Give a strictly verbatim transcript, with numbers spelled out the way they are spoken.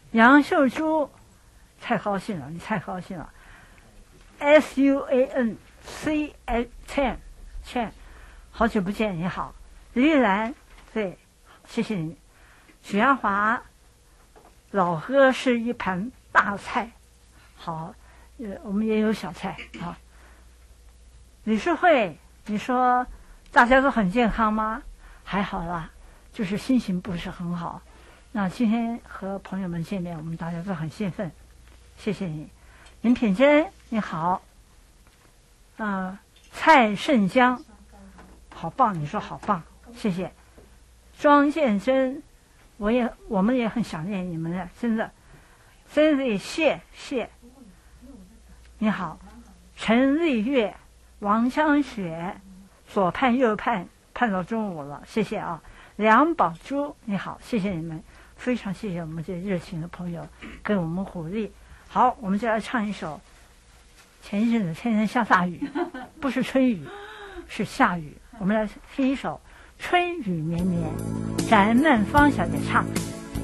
杨秀珠，太高兴了，你太高兴了。S U A N C A Chen Chen， 好久不见，你好。李玉兰，对，谢谢你。许鞍华，老喝是一盘大菜，好，呃，我们也有小菜啊。李世慧，你说大家都很健康吗？还好啦，就是心情不是很好。那今天和朋友们见面，我们大家都很兴奋，谢谢你。林品珍，你好。啊、呃，蔡胜江，好棒，你说好棒，谢谢。庄建珍，我也我们也很想念你们的，真的，真的谢谢。你好，陈丽月，王香雪，左盼右盼，盼到中午了，谢谢啊。梁宝珠，你好，谢谢你们。非常谢谢我们这热情的朋友给我们鼓励。好，我们就来唱一首。前一阵子天天下大雨，不是春雨，是下雨。我们来听一首《春雨绵绵》，翟曼芳小姐唱。